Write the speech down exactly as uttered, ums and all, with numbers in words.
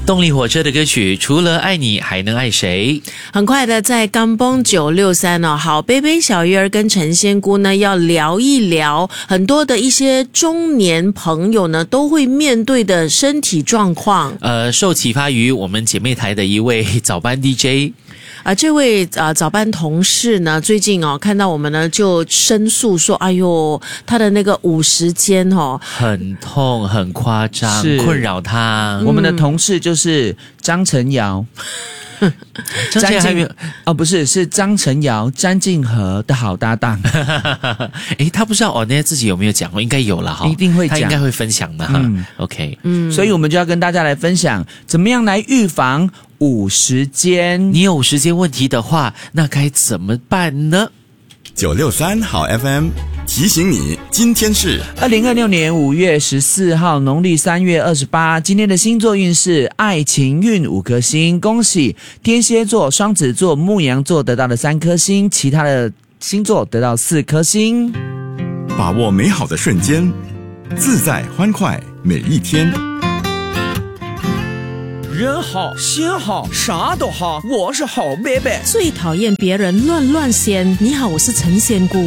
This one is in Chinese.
动力火车的歌曲，除了爱你还能爱谁？ 很快的，在刚崩九六三哦，好贝贝小鱼儿跟陈仙姑呢要聊一聊很多的一些中年朋友呢都会面对的身体状况。 呃，受启发于我们姐妹台的一位早班 D J。 啊，这位啊早班同事呢，最近哦看到我们呢就申诉说，哎呦，他的那个五十肩哦很痛，很夸张，困扰他。 我们的同事就是张晨瑶。 张晨还没有哦，不是，是张晨瑶、詹静和的好搭档。 诶，他不知道哦，那自己有没有讲过？应该有了哈， 一定会讲， 他应该会分享的哈。嗯、OK， 嗯，所以我们就要跟大家来分享，怎么样来预防五十肩。 你有五十肩问题的话，那该怎么办呢？ 九六三好 F M 提醒你，今天是二零二六年五月十四号，农历三月二十八。今天的星座运势，爱情运五颗星，恭喜天蝎座、双子座、牧羊座得到了三颗星，其他的星座得到四颗星。 把握美好的瞬间，自在欢快每一天。 人好心好啥都好，我是好贝贝。 最讨厌别人乱乱仙。你好，我是陈仙姑。